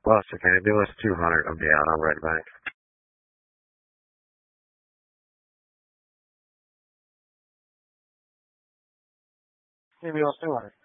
Buster, can you do us 200? I'll be out. I'll right back. Give me us 200.